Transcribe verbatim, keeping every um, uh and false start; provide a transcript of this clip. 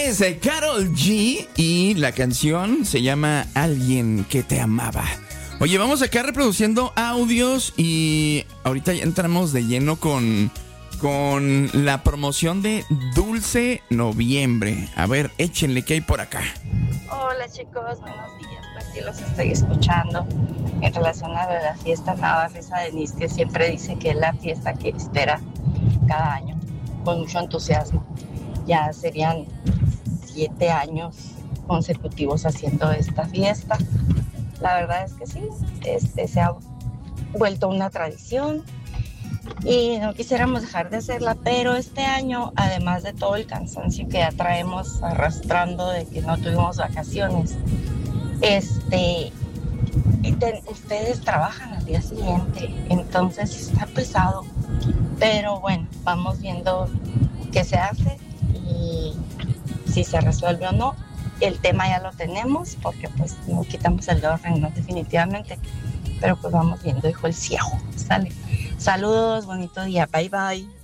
es Karol G y la canción se llama Alguien que te amaba. Oye, vamos acá reproduciendo audios y ahorita ya entramos de lleno con, con la promoción de Dulce Noviembre. A ver, échenle, ¿qué hay por acá? Hola chicos, buenos días. Pues sí, los estoy escuchando en relación a la fiesta. Nada, esa Denise que siempre dice que es la fiesta que espera cada año con mucho entusiasmo. Ya serían siete años consecutivos haciendo esta fiesta. La verdad es que sí, este, se ha vuelto una tradición y no quisiéramos dejar de hacerla, pero este año, además de todo el cansancio que ya traemos arrastrando de que no tuvimos vacaciones, este, ten, ustedes trabajan al día siguiente, entonces está pesado, pero bueno, vamos viendo qué se hace y si se resuelve o no. El tema ya lo tenemos porque pues no quitamos el dedo renglón definitivamente, pero pues vamos viendo, dijo el ciego. Sale. Saludos, bonito día, bye bye.